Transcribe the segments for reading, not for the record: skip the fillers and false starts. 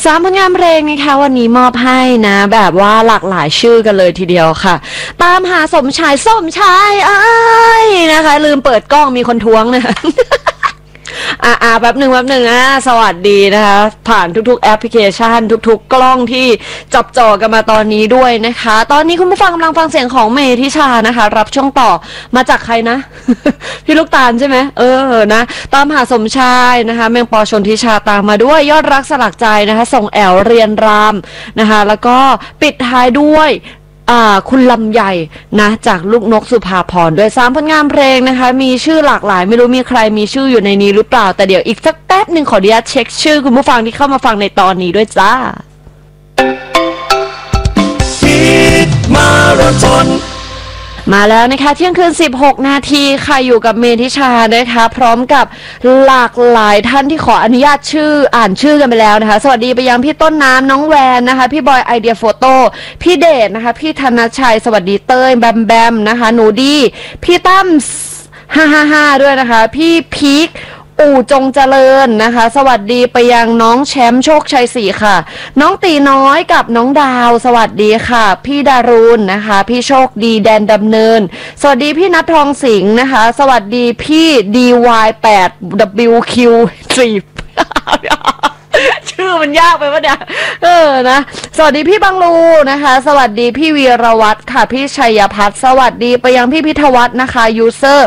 ผลงานเพลงนะคะวันนี้มอบให้นะแบบว่าหลากหลายชื่อกันเลยทีเดียวค่ะตามหาสมชายเอ้ยนะคะลืมเปิดกล้องมีคนท้วงนะคะแป๊บหนึ่งสวัสดีนะคะผ่านทุกๆแอปพลิเคชันทุกๆกล้องที่จับจอกันมาตอนนี้ด้วยนะคะตอนนี้คุณผู้ฟังกำลังฟังเสียงของเมธิชานะคะรับช่วงต่อมาจากใครนะ พี่ลูกตาลใช่ไหมนะตามหาสมชายนะคะแมงปอชนทิชาตามมาด้วยยอดรักสลักใจนะคะส่งแอลเรียนรามนะคะแล้วก็ปิดท้ายด้วยคุณลำใหญ่นะจากลูกนกสุภาพรด้วย3ผลงานเพลงนะคะมีชื่อหลากหลายไม่รู้มีใครมีชื่ออยู่ในนี้หรือเปล่าแต่เดี๋ยวอีกสักแป๊บหนึ่งขออนุญาตเช็คชื่อคุณผู้ฟังที่เข้ามาฟังในตอนนี้ด้วยจ้ามาราธอนมาแล้วนะคะเที่ยงคืน16 นาทีค่ะอยู่กับเมธิชานะคะพร้อมกับหลากหลายท่านที่ขออนุญาตอ่านชื่อกันไปแล้วนะคะสวัสดีไปยังพี่ต้นน้ำน้องแวนนะคะพี่บอยไอเดียโฟโต้พี่เดชนะคะพี่ธนชัยสวัสดีเต้ยแบมนะคะหนูดีพี่ตั้ม555ด้วยนะคะพี่พีคอู่จงเจริญนะคะสวัสดีไปยังน้องแชมป์โชคชัย4ค่ะน้องตีน้อยกับน้องดาวสวัสดีค่ะพี่ดารุณนะคะพี่โชคดีแดนดำเนินสวัสดีพี่นัททองสิงห์นะคะสวัสดีพี่ DY8WQ4 ชื่อมันยากไปปะเนี่ยนะสวัสดีพี่บังลูนะคะสวัสดีพี่วีรวัตรค่ะพี่ชัยพัฒน์สวัสดีไปยังพี่พิทวัฒน์นะคะยูเซอร์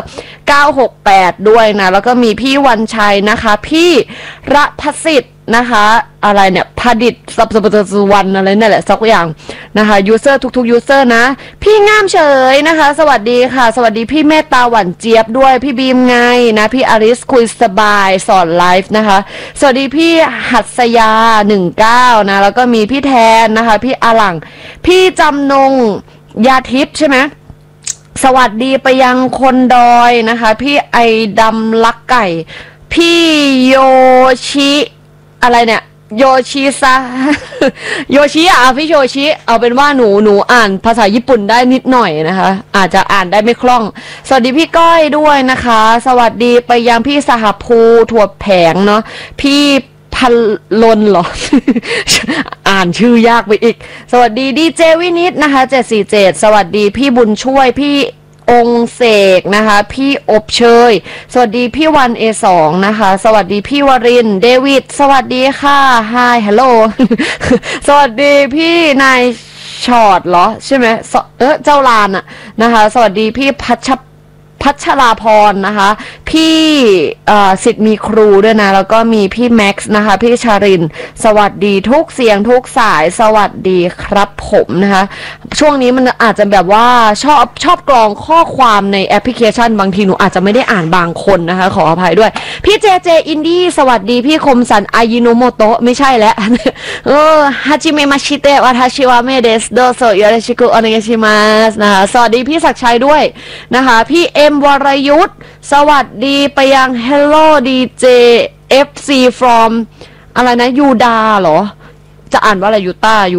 968ด้วยนะแล้วก็มีพี่วันชัยนะคะพี่ระพสิทธิ์นะคะอะไรเนี่ยพดิษฐ์สุวรรณอะไรนั่นแหละสักอย่างนะคะยูเซอร์ทุกยูเซอร์นะพี่งามเฉยนะคะสวัสดีค่ะสวัสดีพี่เมตตาหวานเจี๊ยบด้วยพี่บีมไงนะพี่อริสคุยสบายสอนไลฟ์นะคะสวัสดีพี่หัตสยา19นะแล้วก็มีพี่แทนนะคะพี่อลังพี่จำนงยาทิพย์ใช่ไหมสวัสดีไปยังคนดอยนะคะพี่ไอดำลักไก่พี่โยชิอะไรเนี่ยโยชิซะ โยชิพี่โยชิเอาเป็นว่าหนูอ่านภาษาญี่ปุ่นได้นิดหน่อยนะคะอาจจะอ่านได้ไม่คล่องสวัสดีพี่ก้อยด้วยนะคะสวัสดีไปยังพี่สหภูถั่วแผงเนาะพี่พันลนเหรอ อ่านชื่อยากไปอีกสวัสดีดีเจวินิตนะคะ747สวัสดีพี่บุญช่วยพี่องเสกนะคะพี่อบเชยสวัสดีพี่วัน A2 นะคะสวัสดีพี่วรินเดวิดสวัสดีค่ะไฮฮัลโหล สวัสดีพี่นายช็อตเหรอใช่ไหมเจ้าลานอะนะคะสวัสดีพี่พัชราพรนะคะพี่สิทธิ์มีครูด้วยนะแล้วก็มีพี่แม็กซ์นะคะพี่ชารินสวัสดีทุกเสียงทุกสายสวัสดีครับผมนะคะช่วงนี้มันอาจจะแบบว่าชอบกรองข้อความในแอปพลิเคชันบางทีหนูอาจจะไม่ได้อ่านบางคนนะคะขออภัยด้วยพี่เจอินดี้สวัสดีพี่คมสันอายิโนโมโตะไม่ใช่แล้วฮาจิเมมาชิเตะวาทาชิวะเมเดสโดโซยอเรชิกุโอเนกชิมัสนะคะสวัสดีพี่ศักดิ์ชัยด้วยนะคะพี่เอ็มวรยุทธสวัสดีไปยัง Hello DJ FC from อะไรนะยูดาเหรอจะอ่านว่าอะไรยูต้า